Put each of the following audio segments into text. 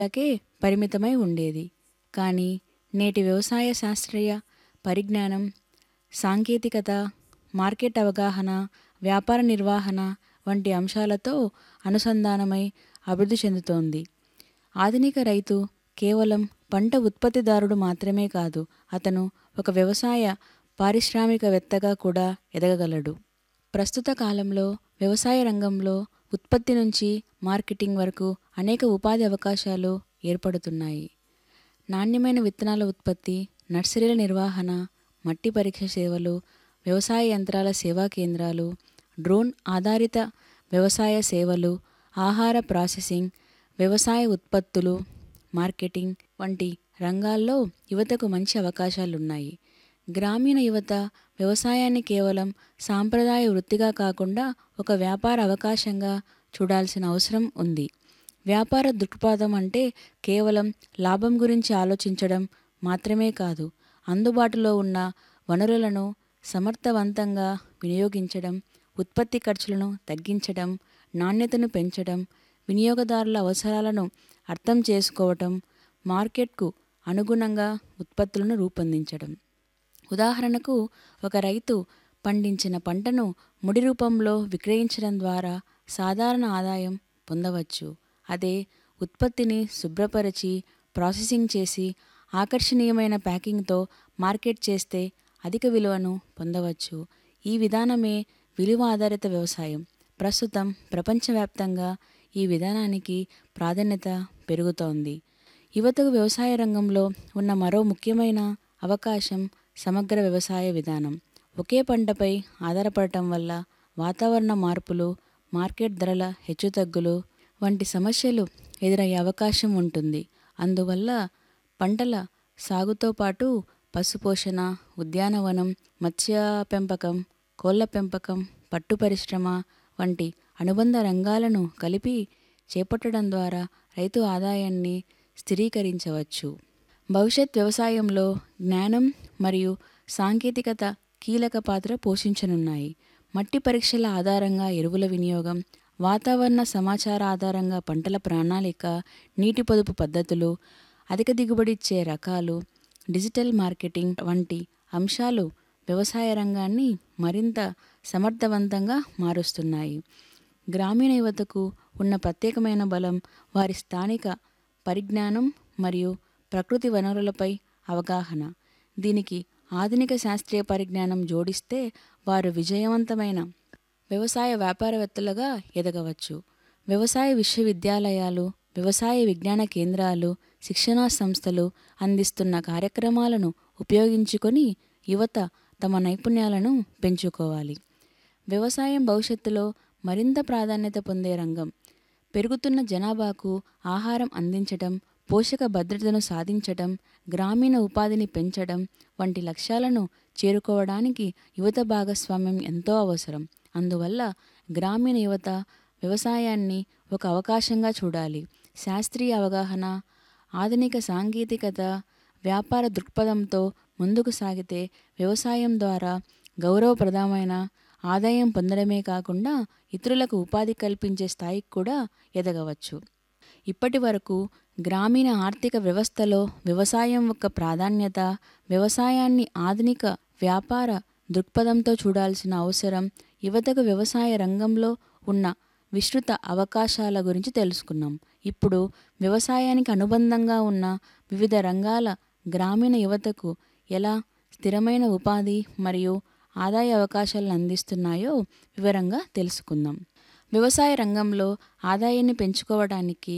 లకే పరిమితమై ఉండేది. కానీ నేటి వ్యవసాయ శాస్త్రీయ పరిజ్ఞానం, సాంకేతికత, మార్కెట్ అవగాహన, వ్యాపార నిర్వహణ వంటి అంశాలతో అనుసంధానమై అభివృద్ధి చెందుతోంది. ఆధునిక రైతు కేవలం పంట ఉత్పత్తిదారుడు మాత్రమే కాదు, అతను ఒక వ్యవసాయ పారిశ్రామికవేత్తగా కూడా ఎదగగలడు. ప్రస్తుత కాలంలో వ్యవసాయ రంగంలో ఉత్పత్తి నుంచి మార్కెటింగ్ వరకు అనేక ఉపాధి అవకాశాలు ఏర్పడుతున్నాయి. నాణ్యమైన విత్తనాల ఉత్పత్తి, నర్సరీల నిర్వహణ, మట్టి పరీక్ష సేవలు, వ్యవసాయ యంత్రాల సేవా కేంద్రాలు, డ్రోన్ ఆధారిత వ్యవసాయ సేవలు, ఆహార ప్రాసెసింగ్, వ్యవసాయ ఉత్పత్తులు మార్కెటింగ్ వంటి రంగాల్లో యువతకు మంచి అవకాశాలున్నాయి. గ్రామీణ యువత వ్యవసాయాన్ని కేవలం సాంప్రదాయ వృత్తిగా కాకుండా ఒక వ్యాపార అవకాశంగా చూడాల్సిన అవసరం ఉంది. వ్యాపార దృక్పథం అంటే కేవలం లాభం గురించి ఆలోచించడం మాత్రమే కాదు, అందుబాటులో ఉన్న వనరులను సమర్థవంతంగా వినియోగించడం, ఉత్పత్తి ఖర్చులను తగ్గించడం, నాణ్యతను పెంచడం, వినియోగదారుల అవసరాలను అర్థం చేసుకోవటం, మార్కెట్కు అనుగుణంగా ఉత్పత్తులను రూపొందించడం. ఉదాహరణకు, ఒక రైతు పండించిన పంటను ముడి రూపంలో విక్రయించడం ద్వారా సాధారణ ఆదాయం పొందవచ్చు. అదే ఉత్పత్తిని శుభ్రపరిచి, ప్రాసెసింగ్ చేసి, ఆకర్షణీయమైన ప్యాకింగ్తో మార్కెట్ చేస్తే అధిక విలువను పొందవచ్చు. ఈ విధానమే విలువ ఆధారిత వ్యవసాయం. ప్రస్తుతం ప్రపంచవ్యాప్తంగా ఈ విధానానికి ప్రాధాన్యత పెరుగుతోంది. యువతకు వ్యవసాయ రంగంలో ఉన్న మరో ముఖ్యమైన అవకాశం సమగ్ర వ్యవసాయ విధానం. ఒకే పంటపై ఆధారపడటం వల్ల వాతావరణ మార్పులు, మార్కెట్ ధరల హెచ్చుతగ్గులు వంటి సమస్యలు ఎదురయ్యే అవకాశం ఉంటుంది. అందువల్ల పంటల సాగుతో పాటు పశుపోషణ, ఉద్యానవనం, మత్స్య పెంపకం, కోళ్ల పెంపకం, పట్టు పరిశ్రమ వంటి అనుబంధ రంగాలను కలిపి చేపట్టడం ద్వారా రైతు ఆదాయాన్ని స్థిరీకరించవచ్చు. భవిష్యత్ వ్యవసాయంలో జ్ఞానం మరియు సాంకేతికత కీలక పాత్ర పోషించనున్నాయి. మట్టి పరీక్షల ఆధారంగా ఎరువుల వినియోగం, వాతావరణ సమాచార ఆధారంగా పంటల ప్రణాళిక, నీటి పొదుపు పద్ధతులు, అధిక దిగుబడిచ్చే రకాలు, డిజిటల్ మార్కెటింగ్ వంటి అంశాలు వ్యవసాయ రంగాన్ని మరింత సమర్థవంతంగా మారుస్తున్నాయి. గ్రామీణ యువతకు ఉన్న ప్రత్యేకమైన బలం వారి స్థానిక పరిజ్ఞానం మరియు ప్రకృతి వనరులపై అవగాహన. దీనికి ఆధునిక శాస్త్రీయ పరిజ్ఞానం జోడిస్తే వారు విజయవంతమైన వ్యవసాయ వ్యాపారవేత్తలుగా ఎదగవచ్చు. వ్యవసాయ విశ్వవిద్యాలయాలు, వ్యవసాయ విజ్ఞాన కేంద్రాలు, శిక్షణా సంస్థలు అందిస్తున్న కార్యక్రమాలను ఉపయోగించుకొని యువత తమ నైపుణ్యాలను పెంచుకోవాలి. వ్యవసాయం భవిష్యత్తులో మరింత ప్రాధాన్యత పొందే రంగం. పెరుగుతున్న జనాభాకు ఆహారం అందించడం, పోషక భద్రతను సాధించడం, గ్రామీణ ఉపాధిని పెంచడం వంటి లక్ష్యాలను చేరుకోవడానికి యువత భాగస్వామ్యం ఎంతో అవసరం. అందువల్ల గ్రామీణ యువత వ్యవసాయాన్ని ఒక అవకాశంగా చూడాలి. శాస్త్రీయ అవగాహన, ఆధునిక సాంకేతికత, వ్యాపార దృక్పథంతో ముందుకు సాగితే వ్యవసాయం ద్వారా గౌరవప్రదమైన ఆదాయం పొందడమే కాకుండా ఇతరులకు ఉపాధి కల్పించే స్థాయికి కూడా ఎదగవచ్చు. ఇప్పటి వరకు గ్రామీణ ఆర్థిక వ్యవస్థలో వ్యవసాయం యొక్క ప్రాధాన్యత, వ్యవసాయాన్ని ఆధునిక వ్యాపార దృక్పథంతో చూడాల్సిన అవసరం, యువతకు వ్యవసాయ రంగంలో ఉన్న విస్తృత అవకాశాల గురించి తెలుసుకున్నాం. ఇప్పుడు వ్యవసాయానికి అనుబంధంగా ఉన్న వివిధ రంగాల గ్రామీణ యువతకు ఎలా స్థిరమైన ఉపాధి మరియు ఆదాయ అవకాశాలను అందిస్తున్నాయో వివరంగా తెలుసుకుందాం. వ్యవసాయ రంగంలో ఆదాయాన్ని పెంచుకోవడానికి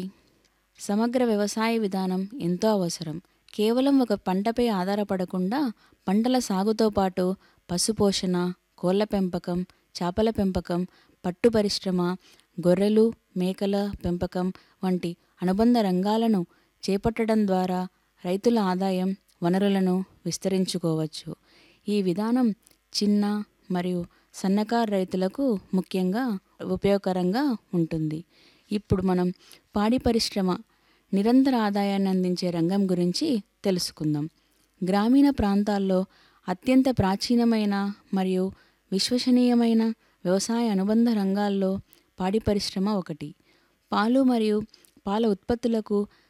సమగ్ర వ్యవసాయ విధానం ఎంతో అవసరం. కేవలం ఒక పంటపై ఆధారపడకుండా పంటల సాగుతో పాటు పశుపోషణ, కోళ్ల పెంపకం, చేపల పెంపకం, పట్టు పరిశ్రమ, గొర్రెలు, మేకల పెంపకం వంటి అనుబంధ రంగాలను చేపట్టడం ద్వారా రైతుల ఆదాయం వనరులను విస్తరించుకోవచ్చు. ఈ విధానం చిన్న మరియు సన్నకారు రైతులకు ముఖ్యంగా ఉపయోగకరంగా ఉంటుంది. ఇప్పుడు మనం పాడి పరిశ్రమ నిరంతర ఆదాయాన్ని అందించే రంగం గురించి తెలుసుకుందాం. గ్రామీణ ప్రాంతాల్లో అత్యంత ప్రాచీనమైన మరియు విశ్వసనీయమైన వ్యవసాయ అనుబంధ రంగాల్లో పాడి పరిశ్రమ ఒకటి. పాలు మరియు పాల ఉత్పత్తులకు